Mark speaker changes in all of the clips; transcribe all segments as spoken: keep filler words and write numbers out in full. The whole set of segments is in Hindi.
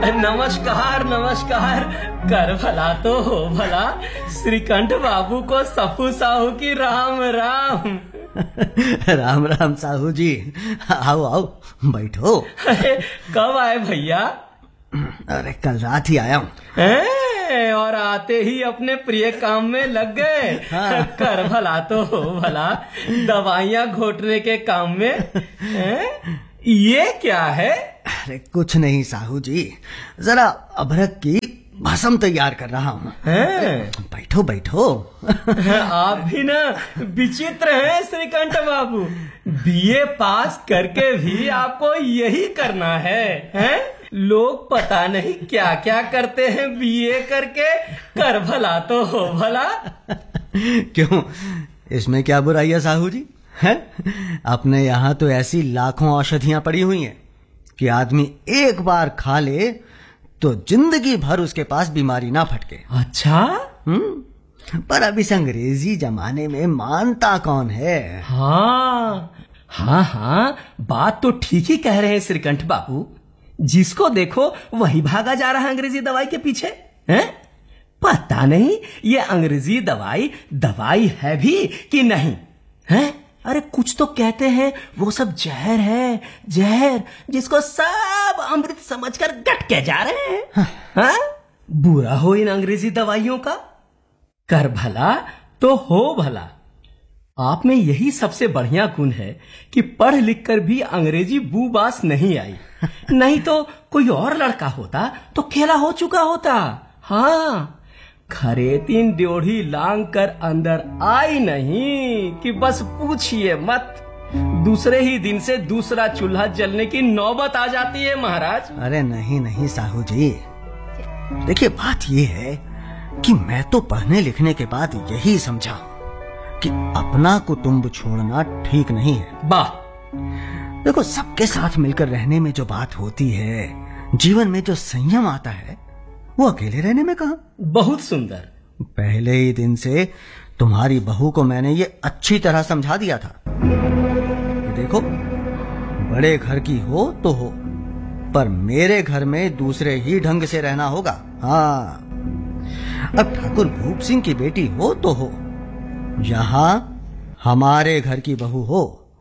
Speaker 1: नमस्कार नमस्कार। कर भला तो हो भला, श्रीकंठ बाबू को सफू साहू की राम राम।
Speaker 2: राम राम साहू जी, आओ आओ बैठो।
Speaker 1: अरे कब आए भैया?
Speaker 2: अरे कल रात ही आया हूँ।
Speaker 1: और आते ही अपने प्रिय काम में लग गए। हाँ। कर भला तो हो भला, दवाइयाँ घोटने के काम में। है? ये क्या है?
Speaker 2: अरे कुछ नहीं साहू जी, जरा अभ्रक की भस्म तैयार कर रहा हूँ। बैठो बैठो।
Speaker 1: आप भी ना विचित्र हैं श्रीकंठ बाबू। बीए पास करके भी आपको यही करना है, हैं? लोग पता नहीं क्या क्या करते हैं बीए करके। कर भला तो हो भला।
Speaker 2: क्यों, इसमें क्या बुराई है साहू जी? है अपने यहाँ तो ऐसी लाखों औषधियां पड़ी हुई हैं कि आदमी एक बार खा ले तो जिंदगी भर उसके पास बीमारी ना फटके।
Speaker 1: अच्छा?
Speaker 2: हम्म पर अब इस अंग्रेजी जमाने में मानता कौन है?
Speaker 1: हाँ हाँ हाँ, बात तो ठीक ही कह रहे हैं श्रीकंठ बाबू। जिसको देखो वही भागा जा रहा है अंग्रेजी दवाई के पीछे। हैं? पता नहीं ये अंग्रेजी दवाई दवाई है भी कि नहीं। हैं? अरे कुछ तो कहते हैं वो सब जहर है, जहर जिसको सब अमृत समझकर गट के जा रहे हैं। हाँ? बुरा हो इन अंग्रेजी दवाइयों का। कर भला तो हो भला। आप में यही सबसे बढ़िया गुण है कि पढ़ लिख कर भी अंग्रेजी बूबास नहीं आई। नहीं तो कोई और लड़का होता तो खेला हो चुका होता। हाँ, खरेतीन ड्योढ़ी लांग कर अंदर आई नहीं कि बस पूछिए मत। दूसरे ही दिन से दूसरा चूल्हा जलने की नौबत आ जाती है महाराज।
Speaker 2: अरे नहीं नहीं साहू जी, देखिए बात ये है कि मैं तो पढ़ने लिखने के बाद यही समझा कि अपना कुटुंब छोड़ना ठीक नहीं है।
Speaker 1: वाह!
Speaker 2: देखो, सबके साथ मिलकर रहने में जो बात होती है, जीवन में जो संयम आता है, वो अकेले रहने में कहाँ।
Speaker 1: बहुत सुंदर।
Speaker 2: पहले ही दिन से तुम्हारी बहू को मैंने ये अच्छी तरह समझा दिया था। देखो, बड़े घर की हो तो हो, पर मेरे घर में दूसरे ही ढंग से रहना होगा। हाँ, अब ठाकुर भूप सिंह की बेटी हो तो हो, यहाँ हमारे घर की बहू हो,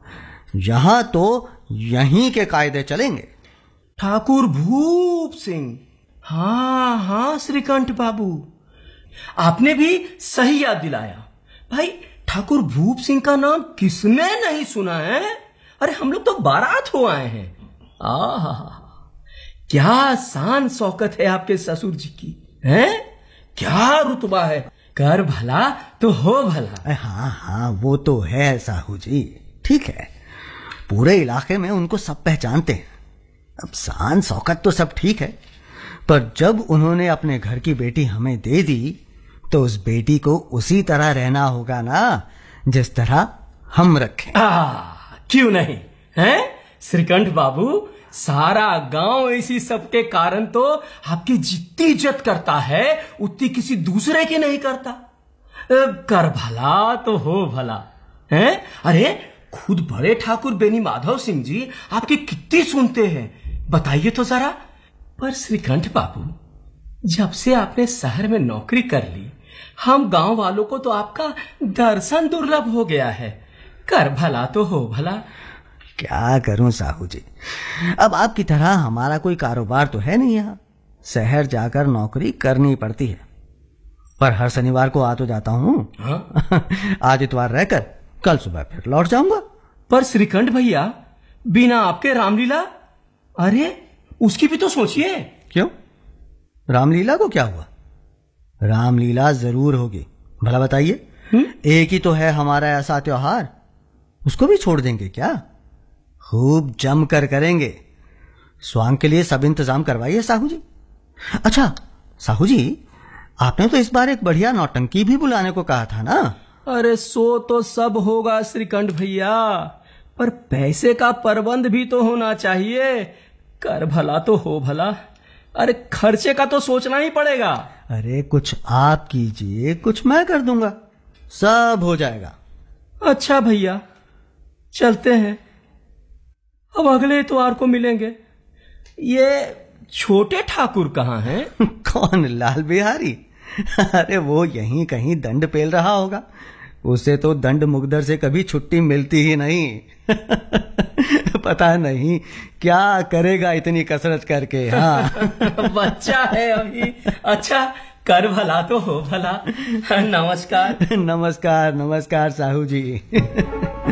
Speaker 2: यहाँ तो यहीं के कायदे चलेंगे।
Speaker 1: ठाकुर भूप सिंह? हाँ हाँ श्रीकंठ बाबू, आपने भी सही याद दिलाया। भाई, ठाकुर भूप सिंह का नाम किसने नहीं सुना है? अरे हम लोग तो बारात हो आए हैं। आहा, क्या शान शौकत है आपके ससुर जी की, हैं? क्या रुतबा है। कर भला तो हो भला।
Speaker 2: हाँ हाँ, वो तो है साहू जी, ठीक है। पूरे इलाके में उनको सब पहचानते हैं। अब शान शौकत तो सब ठीक है, पर जब उन्होंने अपने घर की बेटी हमें दे दी तो उस बेटी को उसी तरह रहना होगा ना जिस तरह हम रखें।
Speaker 1: आ, क्यों नहीं, हैं? श्रीकंठ बाबू, सारा गांव इसी सब के कारण तो आपकी जितनी इज्जत करता है उतनी किसी दूसरे की नहीं करता। कर भला तो हो भला, हैं? अरे खुद बड़े ठाकुर बेनी माधव सिंह जी आपकी कितनी सुनते हैं, बताइए तो जरा। पर श्रीकंठ बाबू, जब से आपने शहर में नौकरी कर ली, हम गांव वालों को तो आपका दर्शन दुर्लभ हो गया है। कर भला तो हो भला।
Speaker 2: क्या करूं साहू जी, अब आपकी तरह हमारा कोई कारोबार तो है नहीं यहाँ। शहर जाकर नौकरी करनी पड़ती है, पर हर शनिवार को आ तो जाता हूँ। हाँ? आज इतवार रहकर कल सुबह फिर लौट जाऊंगा।
Speaker 1: पर श्रीकंठ भैया, बिना आपके रामलीला, अरे उसकी भी तो सोचिए।
Speaker 2: क्यों, रामलीला को क्या हुआ? रामलीला जरूर होगी। भला बताइए, एक ही तो है हमारा ऐसा त्योहार, उसको भी छोड़ देंगे क्या? खूब जम कर करेंगे। स्वांग के लिए सब इंतजाम करवाइए साहू जी। अच्छा साहू जी, आपने तो इस बार एक बढ़िया नौटंकी भी बुलाने को कहा था ना?
Speaker 1: अरे सो तो सब होगा श्रीकंठ भैया, पर पैसे का प्रबंध भी तो होना चाहिए। कर भला तो हो भला, अरे खर्चे का तो सोचना ही पड़ेगा।
Speaker 2: अरे कुछ आप कीजिए, कुछ मैं कर दूंगा, सब हो जाएगा।
Speaker 1: अच्छा भैया, चलते हैं। अब अगले इतवार को मिलेंगे। ये छोटे ठाकुर कहाँ हैं?
Speaker 2: कौन, लाल बिहारी? अरे वो यहीं कहीं दंड पेल रहा होगा। उसे तो दंड मुकदर से कभी छुट्टी मिलती ही नहीं। पता नहीं क्या करेगा इतनी कसरत करके। हाँ
Speaker 1: बच्चा है अभी। अच्छा कर भला तो हो भला। नमस्कार।
Speaker 2: नमस्कार नमस्कार साहू जी।